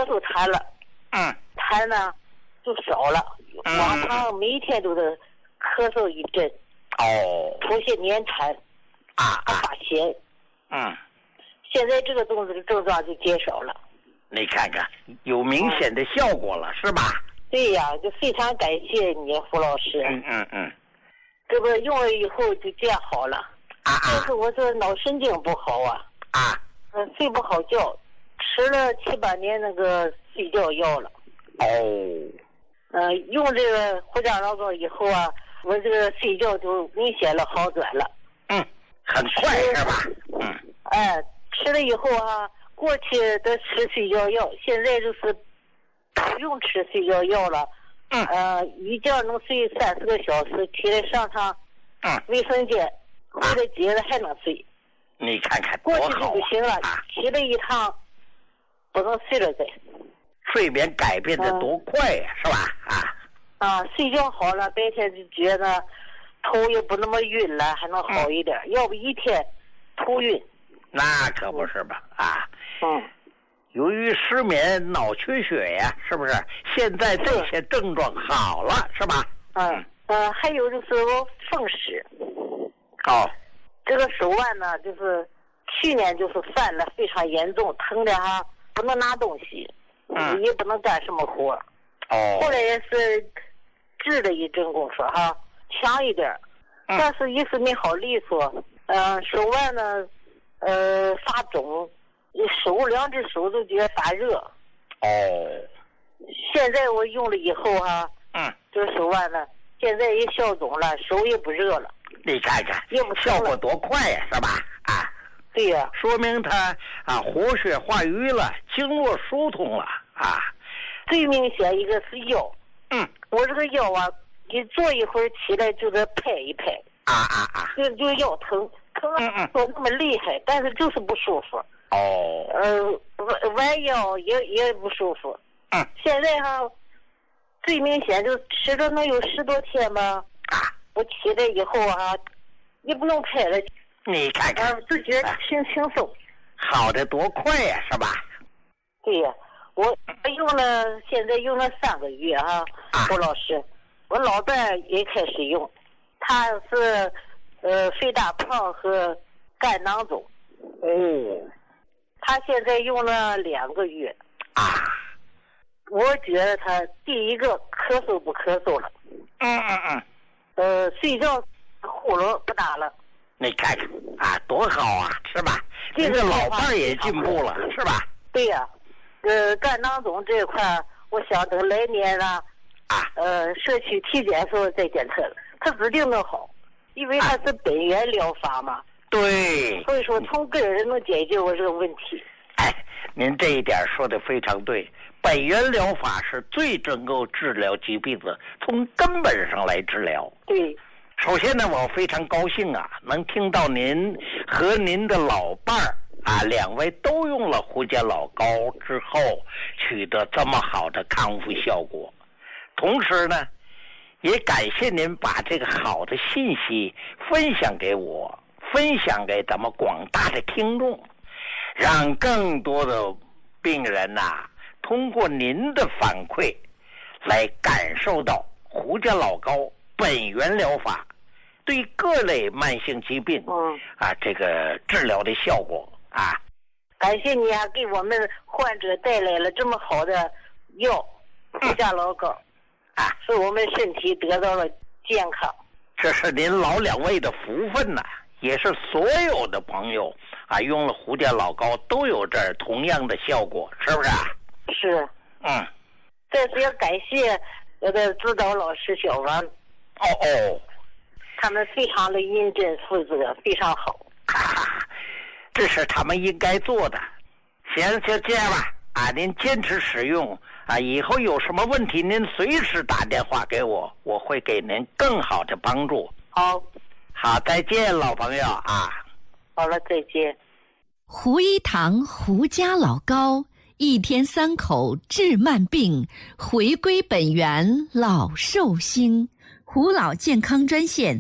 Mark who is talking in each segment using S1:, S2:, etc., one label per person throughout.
S1: 嗽痰了，痰呢就少了，往常每天都得咳嗽一阵，出现粘痰，发咸，现在这个症状就减少了。
S2: 你看看，有明显的效果了，是吧？
S1: 对呀，就非常感谢你，胡老师。这个用了以后就这样好了。但是我这脑神经不好睡不好觉，吃了7、8年那个睡觉药了。用这个胡家老膏以后我这个睡觉就明显了好转了。
S2: 很快是吧？
S1: 吃了以后过去的吃睡觉药，现在就是不用吃睡觉药了。一觉能睡30个小时，起来上趟卫生间，回来接着还能睡。
S2: 你看看多好
S1: 过去就不行了，起来一趟不能睡了再。
S2: 睡眠改变的多快呀，是吧？
S1: 睡觉好了，白天就觉得头也不那么晕了，还能好一点。要不一天头晕。
S2: 那可不是吧？由于失眠、脑缺血呀，是不是？现在这些症状好了，是吧？
S1: 还有就是我风湿。这个手腕呢，就是去年就是犯了非常严重，疼的不能拿东西，也不能干什么活。后来也是治了一阵功夫强一点，但是一直没好利索。手腕呢发肿，2只手都觉得发热。现在我用了以后这个手腕呢现在也消肿了，手也不热了。
S2: 你看看效果多快呀，是吧？
S1: 对呀，
S2: 说明它活血化瘀了，经络疏通了。
S1: 最明显一个是腰。我这个腰一坐一会儿起来就得拍一拍。就腰疼说那么厉害，但是就是不舒服。弯腰也不舒服。现在最明显就吃了能有10多天吧。我起来以后也不用拍了。
S2: 你看看，
S1: 就觉得轻松。
S2: 好的多快呀，是吧？
S1: 对呀，我现在用了3个月胡老师，我老伴也开始用，他是肺大胖和肝囊肿。他现在用了2个月。我觉得他第一个咳嗽不咳嗽了。睡觉呼噜不打了。
S2: 你看看多好是吧？这个老伴也进步了，是吧？
S1: 对呀。肝囊肿这一块我想等来年社区体检的时候再检测了，他指定能好，因为他是本源疗法嘛。
S2: 对。
S1: 所以说从根儿能解决我这个问题。
S2: 您这一点说的非常对，本源疗法是最能够治疗疾病的，从根本上来治疗。
S1: 对。
S2: 首先呢，我非常高兴能听到您和您的老伴儿2位都用了胡家老膏之后取得这么好的康复效果。同时呢，也感谢您把这个好的信息分享给我，分享给咱们广大的听众，让更多的病人通过您的反馈来感受到胡家老膏本源疗法对各类慢性疾病这个治疗的效果
S1: 感谢你给我们患者带来了这么好的药胡家老膏使我们身体得到了健康。
S2: 这是您老2位的福分也是所有的朋友用了胡家老膏都有这同样的效果，是不是？
S1: 是。再次要感谢我的指导老师小王。他们非常的认真负责，非常好。
S2: 这是他们应该做的。行，就这样吧。您坚持使用以后有什么问题您随时打电话给我，我会给您更好的帮助。好，再见，老朋友
S1: 好了，再见。
S3: 胡一堂胡家老膏，1天3口治慢病，回归本源老寿星。胡老健康专线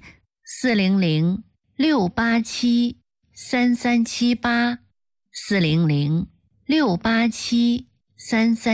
S3: 400-687-3378，400-687-3378。